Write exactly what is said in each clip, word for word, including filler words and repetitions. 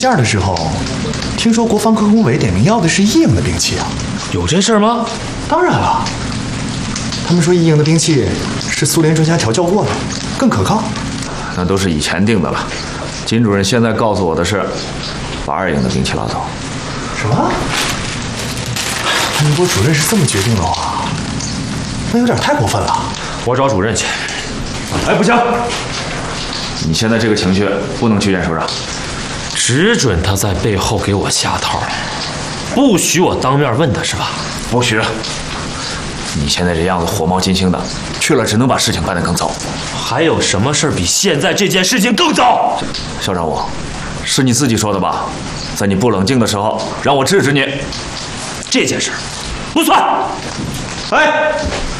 件的时候，听说国防科工委点名要的是一营的兵器啊。 有这事儿吗？ 当然了，他们说一营的兵器是苏联专家调教过的，更可靠。 那都是以前定的了。金主任现在告诉我的是，把二营的兵器拉走。 什么？如果主任是这么决定的话，那有点太过分了。 我找主任去。 哎，不行！你现在这个情绪不能去见首长。 只准他在背后给我下套，不许我当面问他是吧？ 不许！你现在这样子火冒金星的，去了只能把事情办得更糟。 还有什么事儿比现在这件事情更糟？ 校长，我是你自己说的吧？在你不冷静的时候，让我制止你。 这件事不算。哎，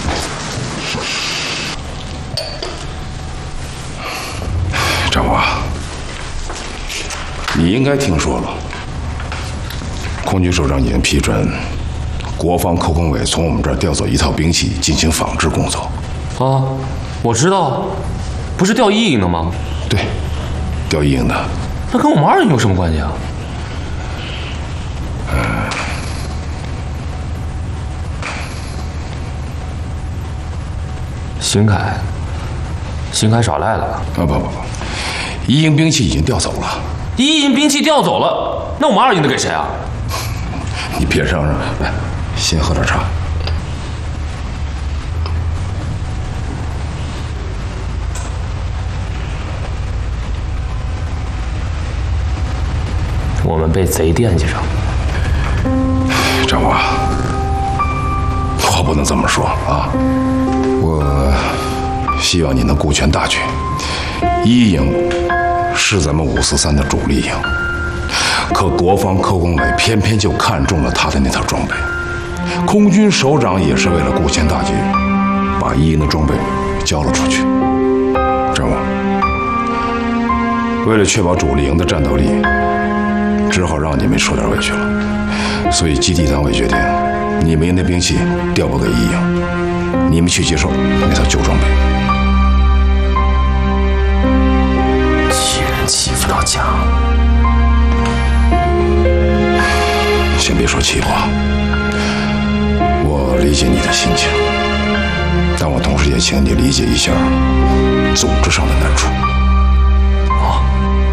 张华，你应该听说了，空军首长已经批准国防科工委从我们这儿调走一套兵器进行仿制工作。 啊，我知道，不是调一营的吗？ 对，调一营的。 那跟我们二营有什么关系啊？ 嗯。 邢凯，邢凯耍赖了。 啊不不不，一营兵器已经调走了。 一营兵器调走了，那我们二营的给谁啊？ 你别嚷嚷，来，先喝点茶。 我们被贼惦记着。 张华，话不能这么说啊！我希望你能顾全大局。一营是咱们五四三的主力营，可国防科工委偏偏就看中了他的那套装备。空军首长也是为了顾全大局，把一营的装备交了出去。张华，为了确保主力营的战斗力，只好让你们受点委屈了。所以基地党委决定，你们营的兵器调拨给一营，你们去接受那套旧装备。 欺人欺负到家。 先别说气话，我理解你的心情，但我同时也请你理解一下组织上的难处。 啊，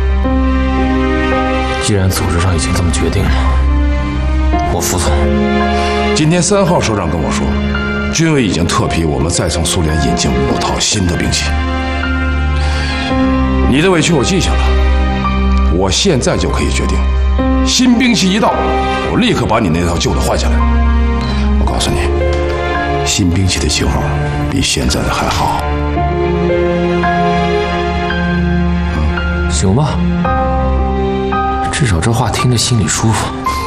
既然组织上已经这么决定了，我服从。 今天三号首长跟我说，军委已经特批我们再从苏联引进五套新的兵器。你的委屈我记下了，我现在就可以决定，新兵器一到，我立刻把你那套旧的换下来。我告诉你，新兵器的型号比现在的还好。 行吧，至少这话听着心里舒服。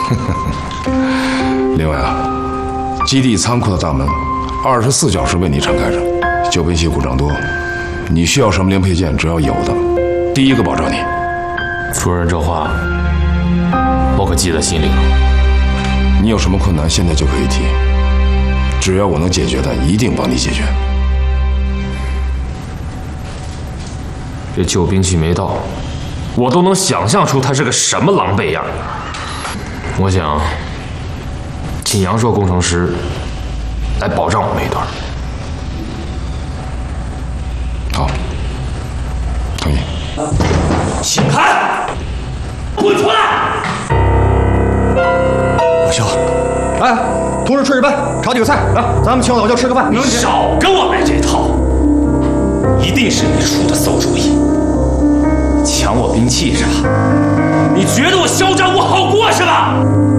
另外啊，基地仓库的大门二十四小时为你敞开着，旧兵器故障多，你需要什么零配件，只要有的，第一个保障你。 主任这话，我可记在心里了。 你有什么困难，现在就可以提，只要我能解决的，一定帮你解决。 这旧兵器没到，我都能想象出它是个什么狼狈样。我想请杨硕工程师来保障我们一段。 好，同意。 请看，滚出来！ 老肖，哎，同志炊事班炒几个菜啊，咱们请老肖吃个饭。 你少跟我来这套，一定是你出的馊主意，抢我兵器是吧？你觉得我嚣张我好过是吧？